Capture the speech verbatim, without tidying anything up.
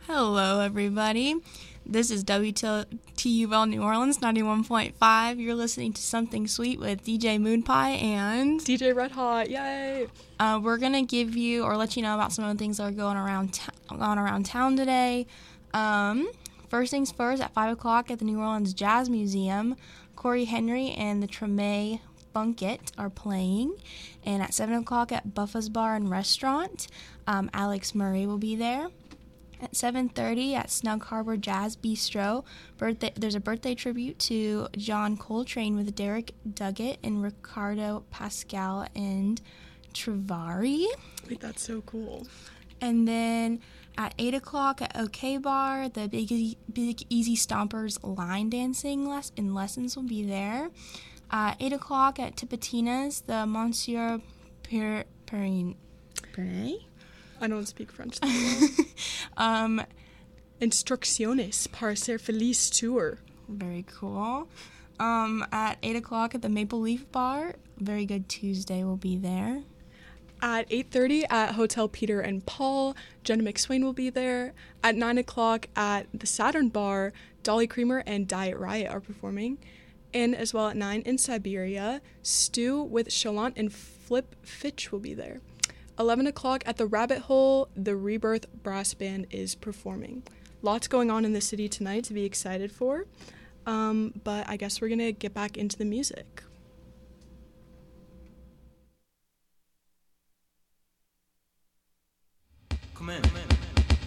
Hello, everybody. This is W T U L New Orleans ninety-one point five. You're listening to Something Sweet with D J Moonpie and D J Red Hot. Yay! Uh, we're gonna give you or let you know about some of the things that are going around t- going around town today. Um, first things first, at five o'clock at the New Orleans Jazz Museum, Corey Henry and the Treme Funkit are playing, and at seven o'clock at Buffa's Bar and Restaurant, um, Alex Murray will be there. At seven thirty at Snug Harbor Jazz Bistro, birthday, there's a birthday tribute to John Coltrane with Derek Duggett and Ricardo Pascal and Trevari. Wait, that's so cool. And then at eight o'clock at OK Bar, the Big Easy, Big Easy Stompers line dancing les- and lessons will be there. At eight o'clock at Tipitina's, the Monsieur Per Perrin. Perrin? I don't speak French. um, Instrucciones para ser feliz tour. Very cool. Um, at eight o'clock at the Maple Leaf Bar, Very Good Tuesday will be there. At eight thirty at Hotel Peter and Paul, Jenna McSwain will be there. At nine o'clock at the Saturn Bar, Dolly Creamer and Diet Riot are performing. And as well at nine in Siberia, Stu with Chalant and Flip Fitch will be there. eleven o'clock at the Rabbit Hole, the Rebirth Brass Band is performing. Lots going on in the city tonight to be excited for, um, but I guess we're going to get back into the music.